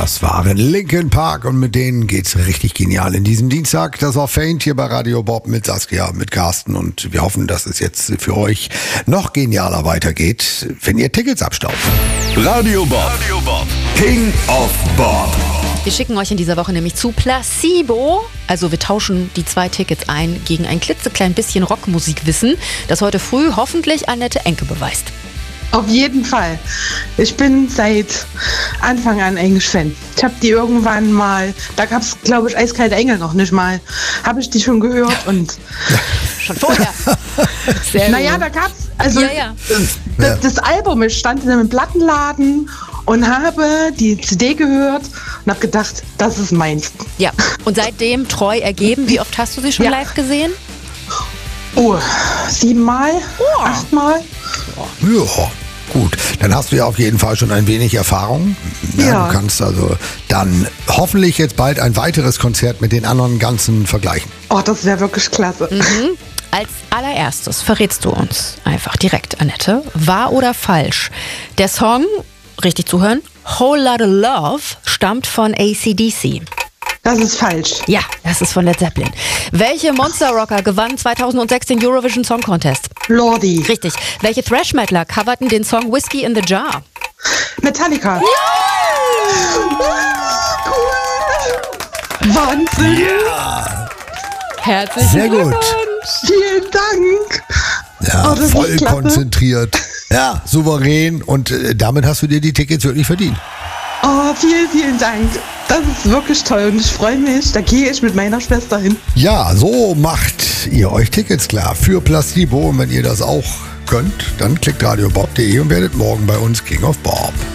Das waren Linkin Park und mit denen geht's richtig genial in diesem Dienstag. Das war Faint hier bei Radio Bob mit Saskia, mit Carsten und wir hoffen, dass es jetzt für euch noch genialer weitergeht, wenn ihr Tickets abstaubt. Radio Bob. King of Bob. Wir schicken euch in dieser Woche nämlich zu Placebo. Also wir tauschen die 2 Tickets ein gegen ein klitzeklein bisschen Rockmusikwissen, das heute früh hoffentlich Annette Enke beweist. Auf jeden Fall. Ich bin seit Anfang an eigentlich Fan. Ich habe die irgendwann mal, da gab es, glaube ich, Eiskalte Engel noch nicht mal, habe ich die schon gehört und... Schon vorher. Sehr naja, gut. da gab es, also Ja. das Album, ich stand in einem Plattenladen und habe die CD gehört und habe gedacht, das ist meins. Ja, und seitdem treu ergeben. Wie oft hast du sie schon live gesehen? Oh, 7 Mal, 8 Mal. Ja, gut. Dann hast du ja auf jeden Fall schon ein wenig Erfahrung. Ja. Du kannst also dann hoffentlich jetzt bald ein weiteres Konzert mit den anderen Ganzen vergleichen. Oh, das wäre wirklich klasse. Als allererstes verrätst du uns einfach direkt, Annette, wahr oder falsch? Der Song, richtig zuhören, Whole Lotta Love stammt von AC/DC. Das ist falsch. Ja, das ist von Led Zeppelin. Welche Monster-Rocker gewannen 2006 den Eurovision Song Contest? Lordi. Richtig. Welche Thrash-Metaler coverten den Song Whiskey in the Jar? Metallica. Cool. Wahnsinn. Herzlichen Sehr gut. Glückwunsch. Vielen Dank. Ja, Oh, das ist voll klasse. konzentriert. Ja, souverän und damit hast du dir die Tickets wirklich verdient. Oh, vielen, vielen Dank. Das ist wirklich toll und ich freue mich. Da gehe ich mit meiner Schwester hin. Ja, so macht ihr euch Tickets klar für Placebo und wenn ihr das auch könnt, dann klickt radiobob.de und werdet morgen bei uns King of Bob.